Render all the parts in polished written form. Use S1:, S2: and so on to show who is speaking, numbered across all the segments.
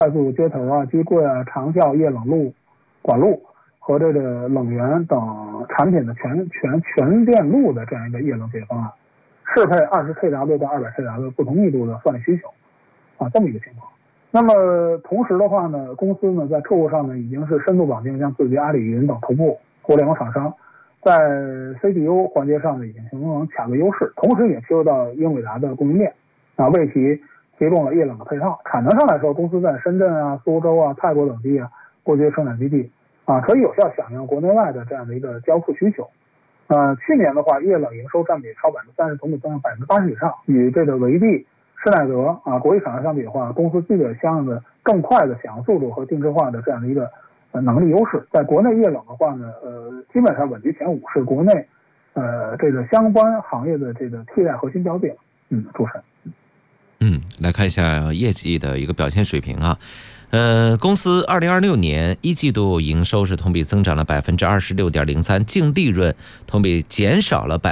S1: 快速接头啊、机柜啊、长效液冷路管路和这个冷源等产品的全电路的这样一个液冷解决方案，适配20kW 到200kW 不同密度的算力需求啊，这么一个情况。那么同时的话呢，公司呢在客户上呢已经是深度绑定像字节、阿里云等头部互联网厂商，在 CDU 环节上呢已经形成卡位优势，同时也切入到英伟达的供应链啊，为其提供了液冷的配套。产能上来说，公司在深圳啊、苏州啊、泰国等地啊布局生产基地啊，可以有效响应国内外的这样的一个交付需求。去年的话，液冷营收占比超30%，同比增长80%以上，与这个维帝、施耐德啊国际厂商相比的话，公司具备相应的更快的响应速度和定制化的这样的一个能力优势。在国内液冷的话呢，基本上稳居前5，是国内这个相关行业的这个替代核心标的。主持人。
S2: 来看一下业绩的一个表现水平啊。公司2026年一季度营收是同比增长了26.03%，净利润同比减少了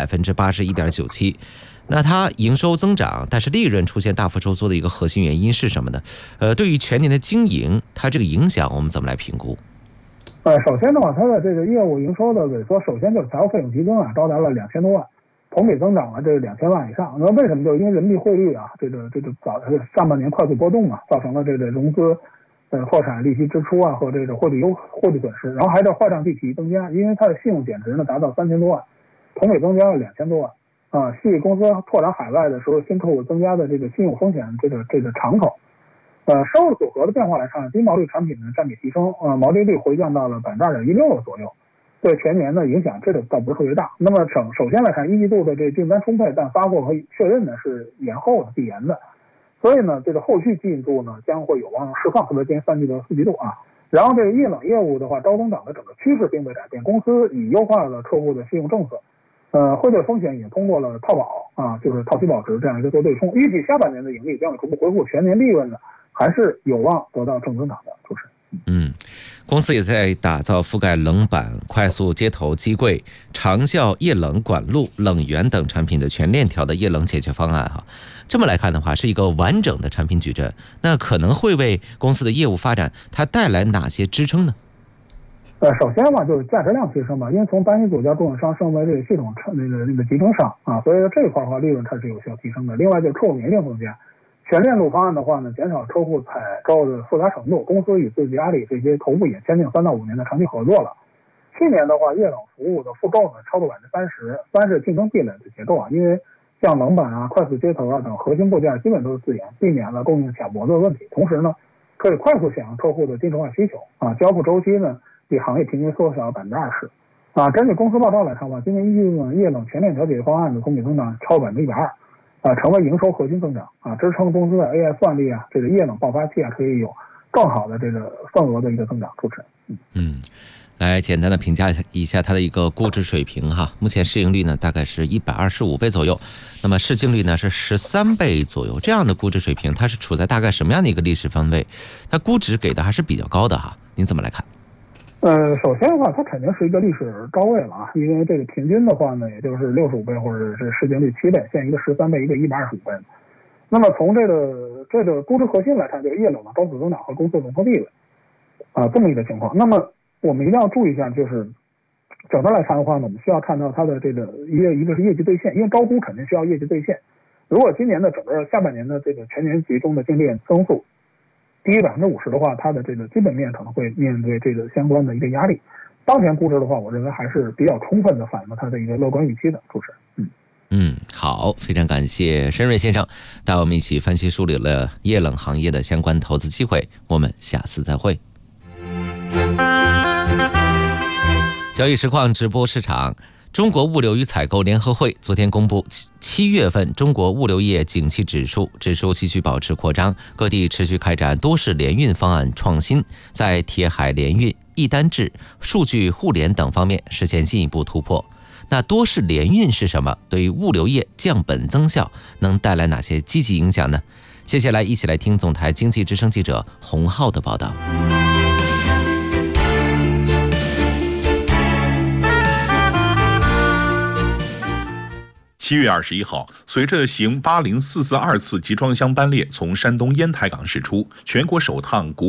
S2: 81.97%。那它营收增长，但是利润出现大幅收缩的一个核心原因是什么呢？对于全年的经营，它这个影响我们怎么来评估？
S1: 首先的话，它的这个业务营收的萎缩，首先就是财务费用激增啊，高达了2000多万，同比增长了这2000万以上。那为什么？就是因为人民币汇率啊，这个上半年快速波动嘛，造成了这个融资、破产利息支出啊和这个汇率损失，然后还有坏账计提增加，因为它的信用减值呢达到3000多万，同比增加了2000多万。系公司拓展海外的时候，新客户增加的这个信用风险这个敞口。收入组合的变化来看，低毛利产品的占比提升，毛利率回降到了2.16%左右，对全年的影响这个倒不是特别大。那么首先来看，一季度的这订单充沛，但发货和确认呢是延后的、递延的，所以呢这个后续进度呢将会有望释放，特别今年3季度、4季度啊。然后这个液冷业务的话，高增长的整个趋势并未改变，公司已优化了客户的信用政策。汇兑风险也通过了套保啊，就是套期保值这样一个做对冲，预计下半年的盈利将会逐步恢复，全年利润呢还是有望得到正增长的。主持人。
S2: 公司也在打造覆盖冷板、快速接头、机柜、长效液冷管路、冷源等产品的全链条的液冷解决方案哈。这么来看的话，是一个完整的产品矩阵，那可能会为公司的业务发展它带来哪些支撑呢？
S1: 首先嘛，就是价值量提升嘛，因为从单一组件供应商升为这个系统那个集成商啊，所以说这一块的话利润它是有效提升的。另外就是客户粘性增加，全链路方案的话呢，减少客户采购的复杂程度，公司与自己阿里这些头部也签订3到5年的长期合作了。去年的话，液冷服务的复购呢超过30%，是竞争壁垒的结构啊，因为像冷板啊、快速接头啊等核心部件基本都是自研，避免了供应卡脖子的问题，同时呢可以快速响应客户的定制化需求啊，交付周期呢比行业平均缩小20%啊。根据公司报告来看吧，今年一季度液冷全链条解决方案的同比增长超过120%啊，成为营收核心增长啊，支撑公司的 AI 算力啊，这个液冷爆发器啊，可以有更好的这个份额的一个增长。主持人。
S2: 来简单的评价一下它的一个估值水平哈，目前市盈率呢大概是125倍左右，那么市净率呢是13倍左右，这样的估值水平它是处在大概什么样的一个历史方位？它估值给的还是比较高的哈，您怎么来看？
S1: 首先的话，它肯定是一个历史高位了啊，因为这个平均的话呢，也就是65倍或者是市净率7倍，现在一个13倍，一个125倍。那么从这个估值核心来看，这个液冷的高速增长和公司融合地位啊，这么一个情况。那么我们一定要注意一下，就是整个来看的话呢，我们需要看到它的这个一个是业绩兑现，因为高估肯定需要业绩兑现。如果今年的整个下半年的这个全年集中的净利润增速低于50%的话，它的这个基本面可能会面对这个相关的一个压力。当前估值的话，我认为还是比较充分的反映了它的一个乐观预期的。主持人。
S2: 好，非常感谢申瑞先生带我们一起分析梳理了液冷行业的相关投资机会，我们下次再会。交易实况直播市场，中国物流与采购联合会昨天公布7月份中国物流业景气指数继续保持扩张，各地持续开展多式联运方案创新，在铁海联运、一单制、数据互联等方面实现进一步突破。那多式联运是什么？对于物流业降本增效能带来哪些积极影响呢？接下来一起来听总台经济之声记者洪浩的报道。
S3: 7月21号，随着型8044-2次集装箱班列从山东烟台港驶出，全国首趟